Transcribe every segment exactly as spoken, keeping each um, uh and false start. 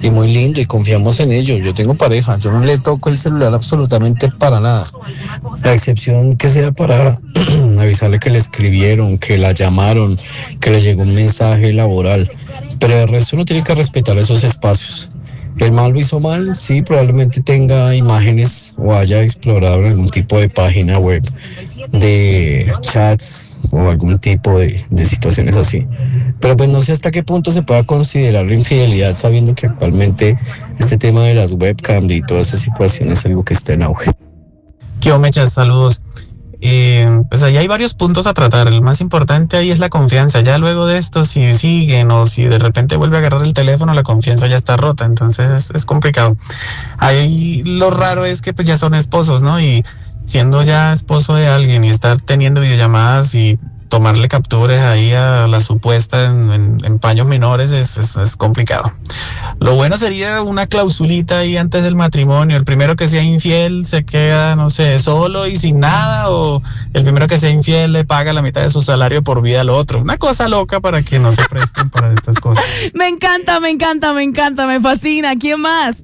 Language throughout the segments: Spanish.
y muy lindo y confiamos en ello. Yo tengo pareja, yo no le toco el celular absolutamente para nada. La excepción que sea para avisarle que le escribieron, que la llamaron, que le llegó un mensaje laboral. Pero el resto uno tiene que respetar esos espacios. El mal lo hizo mal, sí, probablemente tenga imágenes o haya explorado algún tipo de página web, de chats o algún tipo de, de situaciones así. Pero pues no sé hasta qué punto se pueda considerar infidelidad, sabiendo que actualmente este tema de las webcams y toda esa situación es algo que está en auge. ¿Qué onda, Mechas? Saludos. Eh, pues ahí hay varios puntos a tratar. El más importante ahí es la confianza. Ya luego de esto, si siguen o si de repente vuelve a agarrar el teléfono, la confianza ya está rota. Entonces es, es complicado. Ahí lo raro es que pues ya son esposos, ¿no? Y siendo ya esposo de alguien y estar teniendo videollamadas y tomarle capturas ahí a la supuesta en, en, en paños menores es, es, es complicado. Lo bueno sería una clausulita ahí antes del matrimonio. El primero que sea infiel se queda, no sé, solo y sin nada, o el primero que sea infiel le paga la mitad de su salario por vida al otro. Una cosa loca para que no se presten para estas cosas. Me encanta, me encanta, me encanta, me fascina. ¿Quién más?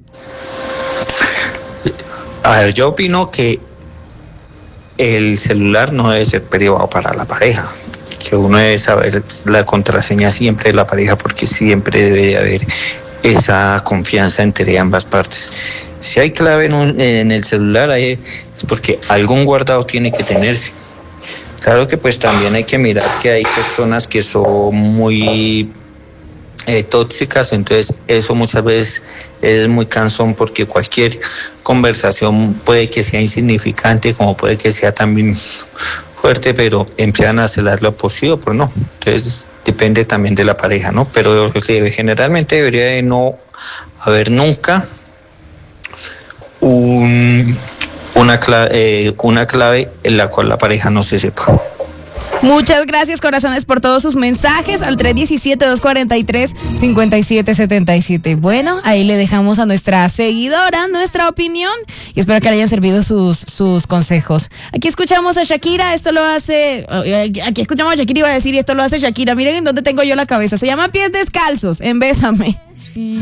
A ver, yo opino que el celular no debe ser privado para la pareja, que uno debe saber la contraseña siempre de la pareja, porque siempre debe haber esa confianza entre ambas partes. Si hay clave en, un, en el celular, hay, es porque algún guardado tiene que tenerse. Claro que pues también hay que mirar que hay personas que son muy eh, tóxicas, entonces eso muchas veces es muy cansón, porque cualquier conversación puede que sea insignificante, como puede que sea también fuerte, pero empiezan a hacer lo posible, pero no. Entonces depende también de la pareja, ¿no? Pero generalmente debería de no haber nunca un, una, clave, eh, una clave en la cual la pareja no se sepa. Muchas gracias, corazones, por todos sus mensajes al tres uno siete, dos cuatro tres, cinco siete siete siete. Bueno, ahí le dejamos a nuestra seguidora nuestra opinión y espero que le hayan servido sus, sus consejos. Aquí escuchamos a Shakira, esto lo hace, aquí escuchamos a Shakira, iba a decir, y esto lo hace Shakira. Miren en dónde tengo yo la cabeza, se llama Pies Descalzos, en Bésame.